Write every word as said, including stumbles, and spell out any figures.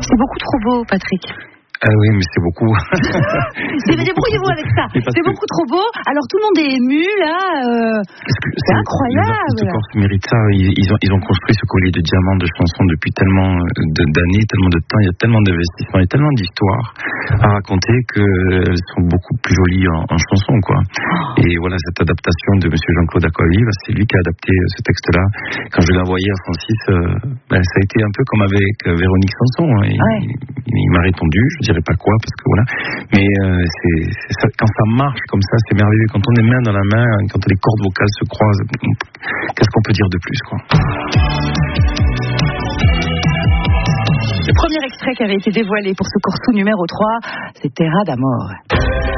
C'est beaucoup trop beau, Patrick. Ah oui, mais c'est beaucoup. Débrouillez-vous avec ça. C'est que... beaucoup trop beau. Alors tout le monde est ému là. Euh... C'est, c'est incroyable. Les artistes de Corse méritent ça. Ils, ils, ont, ils ont construit ce collier de diamants de chansons depuis tellement de, d'années, tellement de temps. Il y a tellement d'investissements, il y a tellement d'histoires à raconter qu'elles sont beaucoup plus jolies en, en chansons, quoi. Oh. Et voilà, cette adaptation de Monsieur Jean-Claude Acquavive, c'est lui qui a adapté ce texte-là. Quand je l'ai envoyé à Francis, euh, ben, ça a été un peu comme avec Véronique Sanson. Hein. Il, ouais. il, il m'a répondu. Je dirais pas quoi parce que voilà, mais euh, c'est, c'est ça, quand ça marche comme ça, c'est merveilleux. Quand on est main dans la main, quand les cordes vocales se croisent, qu'est-ce qu'on peut dire de plus, quoi. Le premier extrait qui avait été dévoilé pour ce Corso numéro trois, c'est Terra d'Amore.